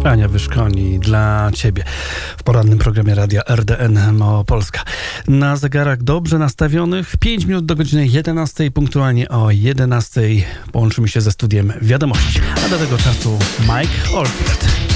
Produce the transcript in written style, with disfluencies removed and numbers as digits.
Ania Wyszkoni dla Ciebie w porannym programie Radia RDN Małopolska. Na zegarach dobrze nastawionych 5 minut do godziny 11, punktualnie o 11 połączymy się ze studiem wiadomości. A do tego czasu Mike Oldfield.